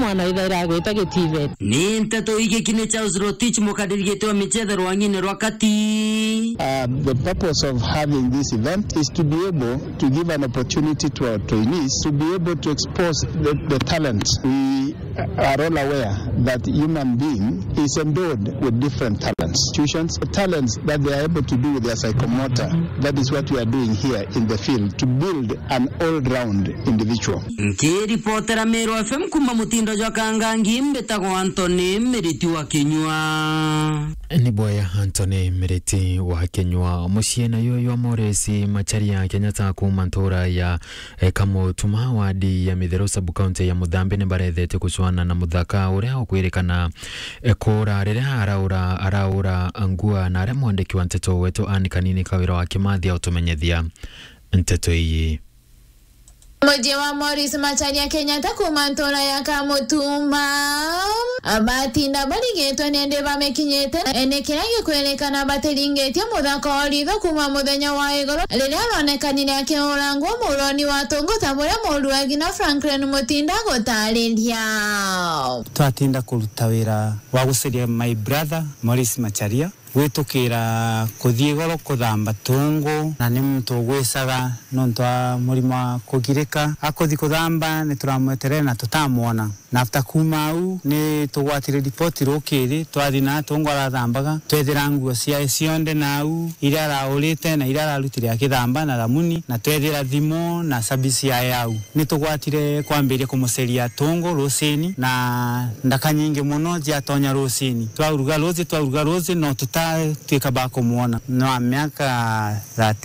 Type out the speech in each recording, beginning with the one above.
mwana ithaira gwita gitivet ni nteto ige kine Charles Rotich mukadirigete wa michezo rwangine rwakati. The purpose of having this event is to be able to give an opportunity to our trainees to be able to expose the talents. We are all aware that human being is endowed with different talents. Talents that they are able to do with their psychomotor. That is what we are doing here in the field, to build an all-round individual. Reporter Meru FM kuma mutindo jwa kangangi mbeta kwa Anthony Meriti wa Kenywa. Ni boya Anthony Meriti wa Kenywa. Musiena yoyo Moresi Macharia Kenyatta kuma ntora ya Kamutuma wadi ya Midhero sub-county ya Mudhambe nembarethete kuchwana na muthaka uria ukwirekana kora rere araura angua na arĩa mwandĩki wa nteto wetu Anne Kanini Kawira wa Kimathi utumenyethia nteto iyi. Mmoja wa Morris Macharia Kenyatta kuma ntora ya Kamutuma abatinda barigetwa nende bamekinyete enekerage kwerekana bateringete muthako oritho kuma muthenya wa igoro riria aronekanire akiurangwo muroni wa Tongota muria muruagi na Franklin Mutinda gutariria twatinda kuruta wira wa guceria my brother Morris Macharia witukira kuthie goro kuthamba tungu na ni muntu gwisaga nonto murima kugirika akuthi kuthamba ni turamweterera na tutamwona na after kuma au ni tugwatire report rukiri twathi na tungu arathambaga twethira nguo cia cionde na au ira raurite na ira rarutire akithamba na ramuni na twethira thimo na sabisi ya au ni tugwatire kwambiria kumuceria tungu rusini na ndaka nyingi muno jia tonya rusini twaruga rozi no tuika bako muona no miaka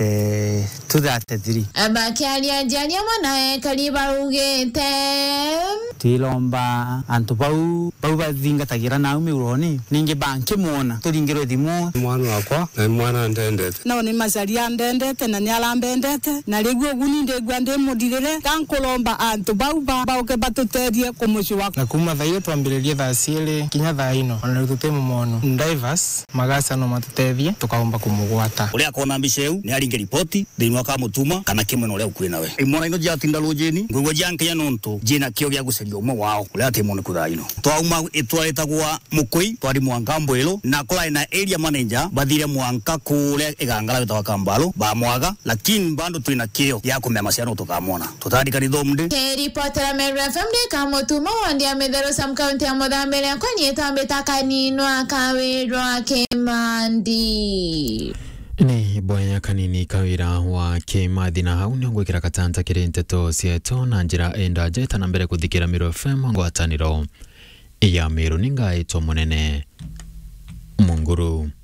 33 abakiaria jaria mwana kaliba ugete tilomba antu bau bathingatagira na umironi ninge banki muona turingiro thimo mwana wakwa na mwana ndendete no ni Macharia ndendete na nyalambendete na ligwo guni ndegwa ndemudirire kankolomba antu bau ke batuterie kumushi wako na kuma thayo twambiririe thasiele kinya thaino ona tutemu mono divers magasa no matutethie tukaomba kumugwata uria kona mbiceu ni aringe ripoti thiini wa Kamutuma kana kimwe no uria ukuri nawe imwana ino jatinda rujeni ngwe janke ya nonto jina kio gya guceria umwe wao uria atimone kuthaino twauma itwaretagwa mukui twari mwangambo ilo na kola na area manager bathire mwanka kule igangala wetwa Kambalo ba mwaga lakini bando twina kio ya kumya masiano tukamona tutandika rithomunde reporter Meru FM Kamutuma wandi ya Midhero sub-county ya Mudhambe kwa nyetambe Kaninwa Kawira Kimandi ni boya Kanini Kawira wa Kimathi na hau ni ngwikira katanta kiri nteto cieto na njira enda jeta na mbere kuthikira Meru FM ngwataniro ya Meru ningaitwo munene Munguru.